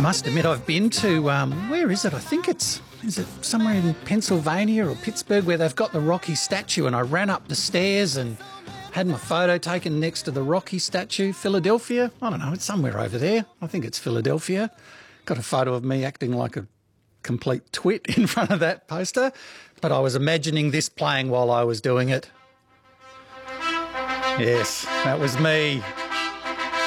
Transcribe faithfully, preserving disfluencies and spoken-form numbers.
must admit I've been to, um, where is it? I think it's, is it somewhere in Pennsylvania or Pittsburgh where they've got the Rocky statue, and I ran up the stairs and had my photo taken next to the Rocky statue. Philadelphia? I don't know, it's somewhere over there. I think it's Philadelphia. Got a photo of me acting like a complete twit in front of that poster, but I was imagining this playing while I was doing it. Yes, that was me.